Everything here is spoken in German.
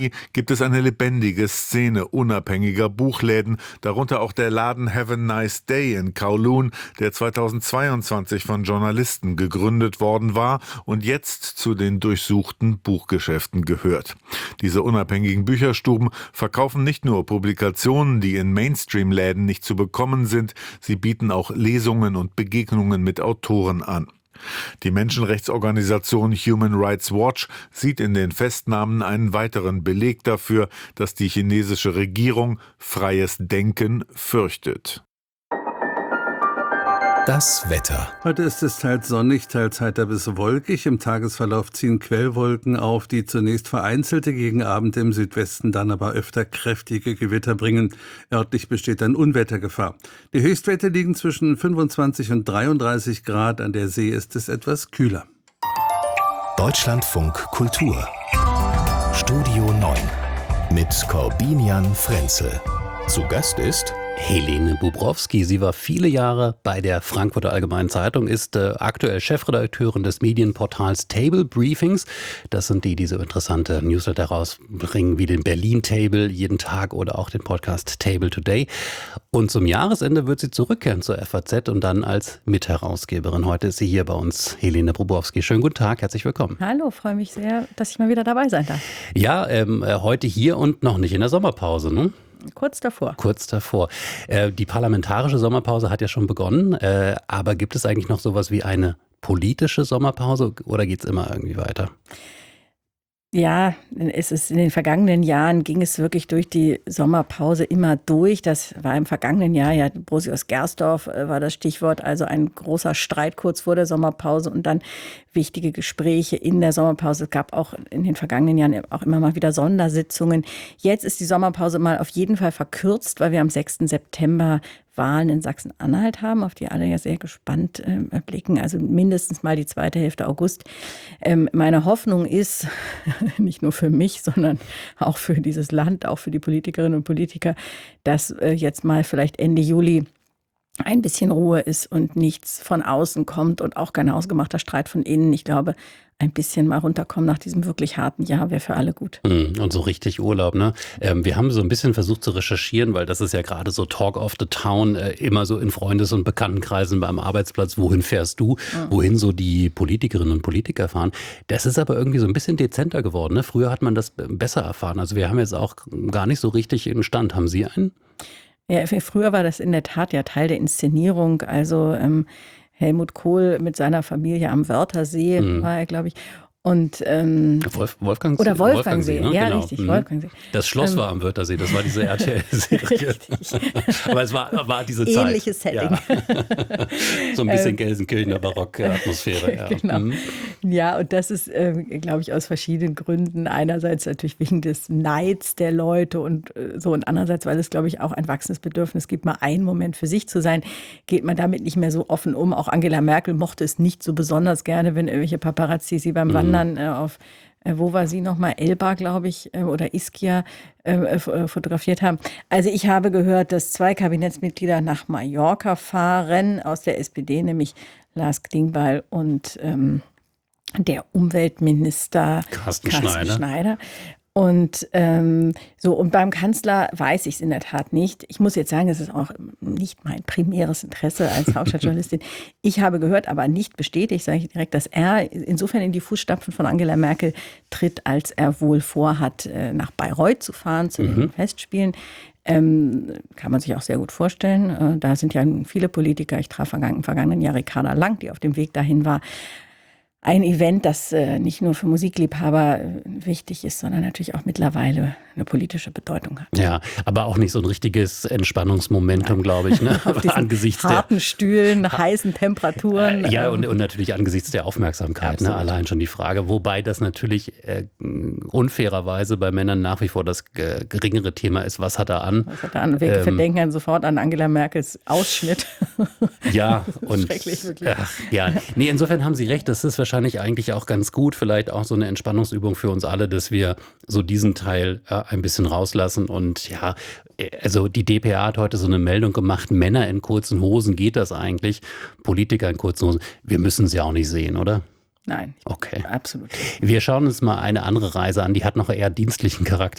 gibt es eine lebendige Szene unabhängiger Buchläden, darunter auch der Laden Have a Nice Day in Kowloon, der 2022 von Journalisten gegründet worden war und jetzt zu den durchsuchten Buchgeschäften gehört. Diese unabhängigen Bücherstuben verkaufen nicht nur Publikationen, die in Mainstream-Läden nicht zu bekommen sind, sie bieten auch Lesungen und Begegnungen mit Autoren an. Die Menschenrechtsorganisation Human Rights Watch sieht in den Festnahmen einen weiteren Beleg dafür, dass die chinesische Regierung freies Denken fürchtet. Das Wetter. Heute ist es teils sonnig, teils heiter bis wolkig. Im Tagesverlauf ziehen Quellwolken auf, die zunächst vereinzelte, gegen Abend im Südwesten dann aber öfter kräftige Gewitter bringen. Örtlich besteht dann Unwettergefahr. Die Höchstwerte liegen zwischen 25 und 33 Grad. An der See ist es etwas kühler. Deutschlandfunk Kultur. Studio 9 mit Corbinian Frenzel. Zu Gast ist Helene Bubrowski. Sie war viele Jahre bei der Frankfurter Allgemeinen Zeitung, ist aktuell Chefredakteurin des Medienportals Table Briefings. Das sind die so interessante Newsletter rausbringen, wie den Berlin Table jeden Tag oder auch den Podcast Table Today. Und zum Jahresende wird sie zurückkehren zur FAZ und dann als Mitherausgeberin. Heute ist sie hier bei uns, Helene Bubrowski. Schönen guten Tag, herzlich willkommen. Hallo, freue mich sehr, dass ich mal wieder dabei sein darf. Ja, heute hier und noch nicht in der Sommerpause, ne? Kurz davor. Kurz davor. Die parlamentarische Sommerpause hat ja schon begonnen, aber gibt es eigentlich noch sowas wie eine politische Sommerpause oder geht es immer irgendwie weiter? Ja, es ist in den vergangenen Jahren ging es wirklich durch die Sommerpause immer durch. Das war im vergangenen Jahr ja Brosius-Gersdorf war das Stichwort, also ein großer Streit kurz vor der Sommerpause und dann wichtige Gespräche in der Sommerpause. Es gab auch in den vergangenen Jahren auch immer mal wieder Sondersitzungen. Jetzt ist die Sommerpause mal auf jeden Fall verkürzt, weil wir am 6. September Wahlen in Sachsen-Anhalt haben, auf die alle ja sehr gespannt blicken. Also mindestens mal die zweite Hälfte August. Meine Hoffnung ist, nicht nur für mich, sondern auch für dieses Land, auch für die Politikerinnen und Politiker, dass jetzt mal vielleicht Ende Juli ein bisschen Ruhe ist und nichts von außen kommt und auch kein hausgemachter Streit von innen. Ich glaube, ein bisschen mal runterkommen nach diesem wirklich harten Jahr wäre für alle gut. Und so richtig Urlaub, ne? Wir haben so ein bisschen versucht zu recherchieren, weil das ist ja gerade so Talk of the Town, immer so in Freundes- und Bekanntenkreisen beim Arbeitsplatz. Wohin fährst du? Wohin so die Politikerinnen und Politiker fahren? Das ist aber irgendwie so ein bisschen dezenter geworden, ne? Früher hat man das besser erfahren. Also wir haben jetzt auch gar nicht so richtig einen Stand. Haben Sie einen? Ja, früher war das in der Tat ja Teil der Inszenierung. Also Helmut Kohl mit seiner Familie am Wörthersee war er, glaube ich. Und Wolfgang oder Wolfgangsee, ne? Ja, Genau. richtig, Wolfgangsee. Das Schloss war am Wörthersee, das war diese RTL-Serie. Aber es war diese Zeit. Ähnliches Setting. Ja. So ein bisschen Gelsenkirchener Barock-Atmosphäre. Ja. Genau. Ja, und das ist, glaube ich, aus verschiedenen Gründen. Einerseits natürlich wegen des Neids der Leute und so und andererseits, weil es, glaube ich, auch ein wachsendes Bedürfnis gibt, mal einen Moment für sich zu sein, geht man damit nicht mehr so offen um. Auch Angela Merkel mochte es nicht so besonders gerne, wenn irgendwelche Paparazzi sie beim Wandern auf, wo war sie nochmal, Elba, glaube ich, oder Ischia fotografiert haben. Also ich habe gehört, dass 2 Kabinettsmitglieder nach Mallorca fahren, aus der SPD, nämlich Lars Klingbeil und der Umweltminister Carsten Schneider. Und und beim Kanzler weiß ich es in der Tat nicht. Ich muss jetzt sagen, es ist auch nicht mein primäres Interesse als Hauptstadtjournalistin. Ich habe gehört, aber nicht bestätigt, sage ich direkt, dass er insofern in die Fußstapfen von Angela Merkel tritt, als er wohl vorhat, nach Bayreuth zu fahren zu den Festspielen. Kann man sich auch sehr gut vorstellen. Da sind ja viele Politiker. Ich traf im vergangenen Jahr Ricarda Lang, die auf dem Weg dahin war. Ein Event, das nicht nur für Musikliebhaber wichtig ist, sondern natürlich auch mittlerweile eine politische Bedeutung hat. Ja, aber auch nicht so ein richtiges Entspannungsmomentum, glaube ich. Ne? Auf diesen angesichts harten Stühlen, heißen Temperaturen. Ja, und natürlich angesichts der Aufmerksamkeit. Ne? Allein schon die Frage. Wobei das natürlich unfairerweise bei Männern nach wie vor das geringere Thema ist. Was hat er an? Was hat er an? Wir verdenken dann sofort an Angela Merkels Ausschnitt. Ja, und schrecklich, wirklich. Ja, nee, insofern haben Sie recht. Das ist wahrscheinlich eigentlich auch ganz gut. Vielleicht auch so eine Entspannungsübung für uns alle, dass wir so diesen Teil ein bisschen rauslassen. Und ja, also die dpa hat heute so eine Meldung gemacht, Männer in kurzen Hosen, geht das eigentlich? Politiker in kurzen Hosen, wir müssen sie auch nicht sehen, oder? Nein, okay. Absolut. Wir schauen uns mal eine andere Reise an, die hat noch eher dienstlichen Charakter.